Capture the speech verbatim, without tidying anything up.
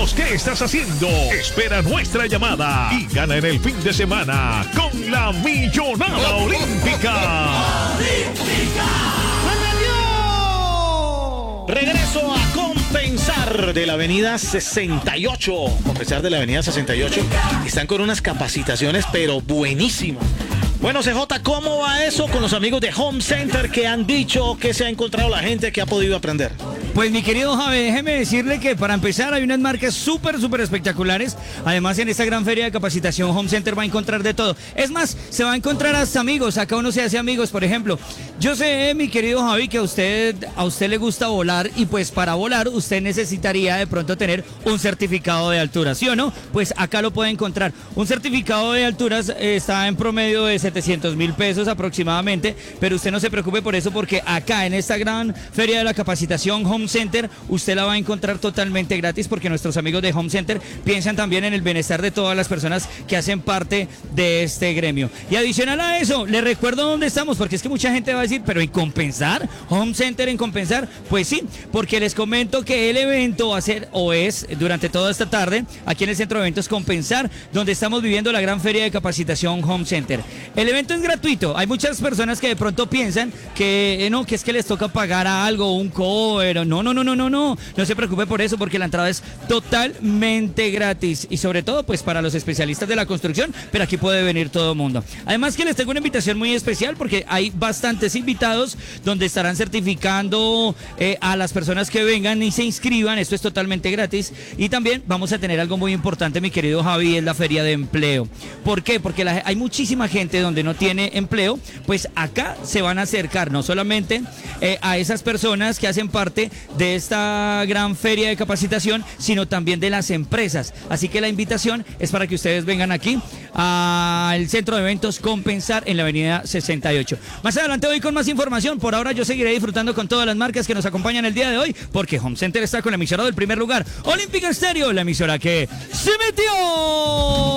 Cuéntanos qué estás haciendo. Espera nuestra llamada y gana en el fin de semana con la Millonada Olímpica. Regreso a Compensar de la avenida sesenta y ocho. Compensar de la avenida sesenta y ocho. Están con unas capacitaciones, pero buenísimas. Bueno, C J, ¿cómo va eso con los amigos de Home Center que han dicho que se ha encontrado la gente que ha podido aprender? Pues mi querido Javi, déjeme decirle que para empezar hay unas marcas súper, súper espectaculares. Además, en esta gran feria de capacitación Home Center va a encontrar de todo. Es más, se va a encontrar hasta amigos. Acá uno se hace amigos, por ejemplo. Yo sé, mi querido Javi, que a usted, a usted le gusta volar y pues para volar usted necesitaría de pronto tener un certificado de altura, ¿sí o no? Pues acá lo puede encontrar. Un certificado de alturas eh, está en promedio de setecientos mil pesos aproximadamente, pero usted no se preocupe por eso porque acá en esta gran feria de la capacitación Home Center usted la va a encontrar totalmente gratis porque nuestros amigos de Home Center piensan también en el bienestar de todas las personas que hacen parte de este gremio. Y adicional a eso, le recuerdo dónde estamos porque es que mucha gente va a decir, pero ¿en Compensar? ¿Home Center en Compensar? Pues sí, porque les comento que el evento va a ser o es durante toda esta tarde aquí en el Centro de Eventos Compensar, donde estamos viviendo la gran feria de capacitación Home Center. El evento es gratuito. Hay muchas personas que de pronto piensan que eh, no, que es que les toca pagar a algo, un cover. No, no, no, no, no, no. No se preocupe por eso porque la entrada es totalmente gratis y sobre todo pues para los especialistas de la construcción, pero aquí puede venir todo el mundo. Además que les tengo una invitación muy especial porque hay bastantes invitados donde estarán certificando eh, a las personas que vengan y se inscriban. Esto es totalmente gratis y también vamos a tener algo muy importante, mi querido Javi, es la feria de empleo. ¿Por qué? Porque la, hay muchísima gente donde no tiene empleo, pues acá se van a acercar no solamente eh, a esas personas que hacen parte de esta gran feria de capacitación, sino también de las empresas. Así que la invitación es para que ustedes vengan aquí al Centro de Eventos Compensar en la avenida sesenta y ocho. Más adelante voy con más información. Por ahora yo seguiré disfrutando con todas las marcas que nos acompañan el día de hoy, porque Home Center está con la emisora del primer lugar, Olímpica Estéreo, la emisora que se metió.